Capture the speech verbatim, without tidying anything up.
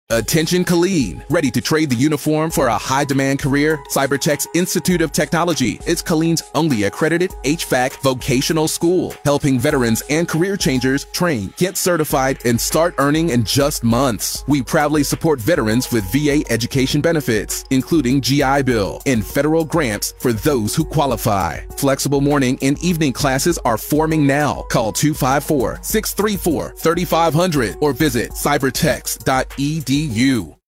Attention Colleen, ready to trade the uniform for a high-demand career? Cybertech's Institute of Technology is Colleen's only accredited H V A C vocational school, helping veterans and career changers train, get certified, and start earning in just months. We proudly support veterans with V A education benefits, including G I Bill and federal grants for those who qualify. Flexible morning and evening classes are forming now. Call two five four, six three four, three five zero zero or visit cybertechs dot e d u.